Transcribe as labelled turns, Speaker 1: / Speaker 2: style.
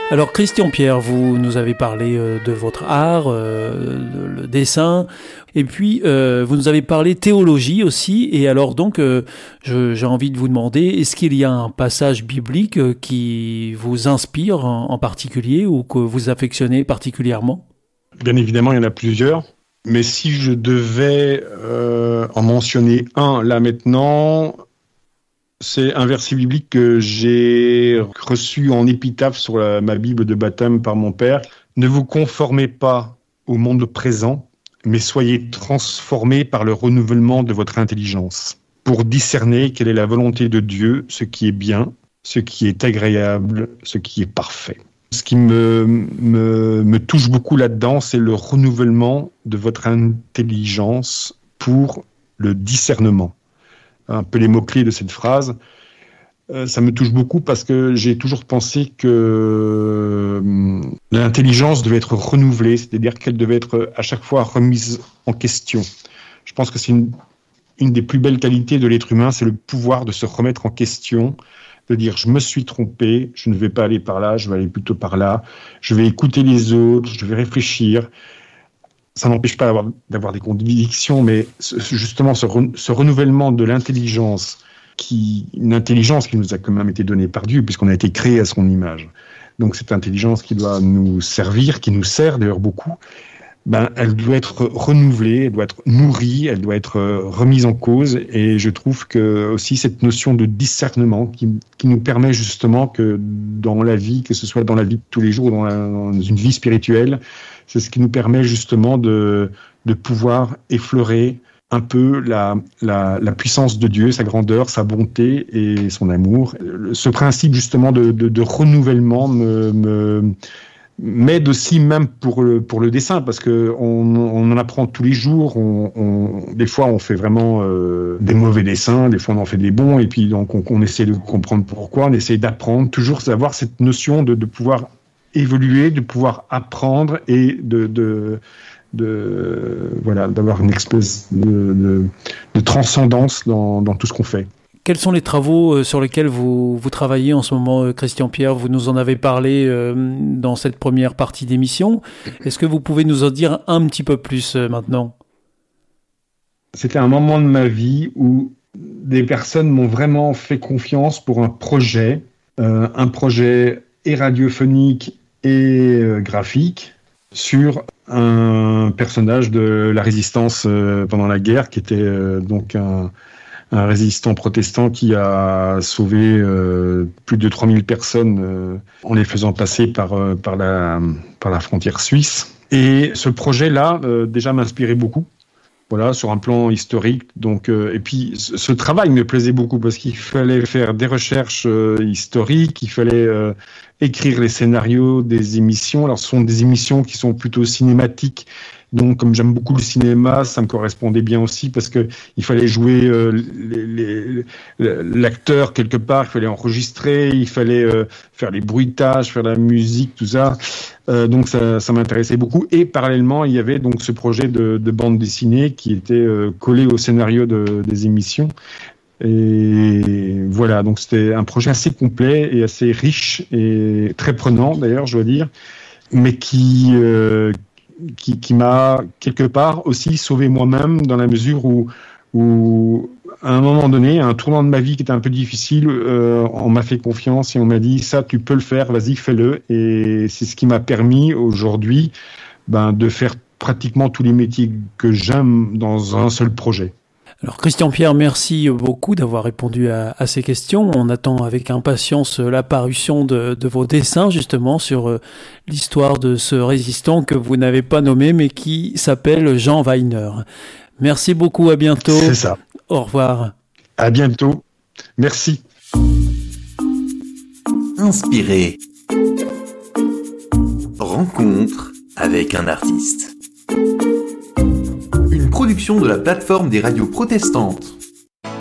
Speaker 1: Alors Christian Pierre, vous nous avez parlé de votre art, le dessin, et puis vous nous avez parlé théologie aussi. Et alors donc, j'ai envie de vous demander, est-ce qu'il y a un passage biblique qui vous inspire en particulier ou que vous affectionnez particulièrement ?
Speaker 2: Bien évidemment, il y en a plusieurs. Mais si je devais en mentionner un là maintenant, c'est un verset biblique que j'ai reçu en épitaphe sur ma Bible de baptême par mon père. Ne vous conformez pas au monde présent, mais soyez transformés par le renouvellement de votre intelligence, pour discerner quelle est la volonté de Dieu, ce qui est bien, ce qui est agréable, ce qui est parfait. Ce qui me touche beaucoup là-dedans, c'est le renouvellement de votre intelligence pour le discernement. Un peu les mots-clés de cette phrase. Ça me touche beaucoup parce que j'ai toujours pensé que l'intelligence devait être renouvelée, c'est-à-dire qu'elle devait être à chaque fois remise en question. Je pense que c'est une des plus belles qualités de l'être humain, c'est le pouvoir de se remettre en question, de dire je me suis trompé, je ne vais pas aller par là, je vais aller plutôt par là, je vais écouter les autres, je vais réfléchir. Ça n'empêche pas d'avoir des convictions, mais justement ce renouvellement de l'intelligence, une intelligence qui nous a quand même été donnée par Dieu, puisqu'on a été créé à son image. Donc cette intelligence qui doit nous servir, qui nous sert d'ailleurs beaucoup, elle doit être renouvelée, elle doit être nourrie, elle doit être remise en cause. Et je trouve que aussi cette notion de discernement qui nous permet justement que dans la vie, que ce soit dans la vie de tous les jours, dans une vie spirituelle, c'est ce qui nous permet justement de pouvoir effleurer un peu la puissance de Dieu, sa grandeur, sa bonté et son amour. Ce principe justement de renouvellement m'aide aussi même pour le dessin, parce que on en apprend tous les jours. Des fois on fait vraiment des mauvais dessins, des fois on en fait des bons, et puis donc on essaie de comprendre pourquoi, on essaie d'apprendre, toujours d'avoir cette notion de pouvoir évoluer, de pouvoir apprendre et d'avoir une espèce de transcendance dans tout ce qu'on fait.
Speaker 1: Quels sont les travaux sur lesquels vous travaillez en ce moment, Christian Pierre ? Vous nous en avez parlé dans cette première partie d'émission. Est-ce que vous pouvez nous en dire un petit peu plus maintenant ?
Speaker 2: C'était un moment de ma vie où des personnes m'ont vraiment fait confiance pour un projet et radiophonique et graphique sur un personnage de la résistance pendant la guerre, qui était donc un résistant protestant qui a sauvé plus de 3000 personnes en les faisant passer par la frontière suisse. Et ce projet-là, déjà m'inspirait beaucoup. Voilà, sur un plan historique. Donc, et puis, ce travail me plaisait beaucoup parce qu'il fallait faire des recherches historiques, il fallait écrire les scénarios des émissions. Alors, ce sont des émissions qui sont plutôt cinématiques. Donc, comme j'aime beaucoup le cinéma, ça me correspondait bien aussi parce que il fallait jouer l'acteur quelque part, il fallait enregistrer, il fallait faire les bruitages, faire la musique, tout ça. Donc ça m'intéressait beaucoup. Et parallèlement, il y avait donc ce projet de bande dessinée qui était collé au scénario des émissions. Et voilà, donc c'était un projet assez complet et assez riche et très prenant d'ailleurs, je dois dire, mais qui m'a quelque part aussi sauvé moi-même, dans la mesure où à un moment donné, un tournant de ma vie qui était un peu difficile, on m'a fait confiance et on m'a dit ça, tu peux le faire, vas-y, fais-le. Et c'est ce qui m'a permis aujourd'hui de faire pratiquement tous les métiers que j'aime dans un seul projet.
Speaker 1: Alors Christian Pierre, merci beaucoup d'avoir répondu à ces questions. On attend avec impatience la parution de vos dessins justement sur l'histoire de ce résistant que vous n'avez pas nommé mais qui s'appelle Jean Weiner. Merci beaucoup, à bientôt.
Speaker 2: C'est ça.
Speaker 1: Au revoir.
Speaker 2: À bientôt. Merci.
Speaker 3: Inspiré. Rencontre avec un artiste. Une production de la plateforme des radios protestantes.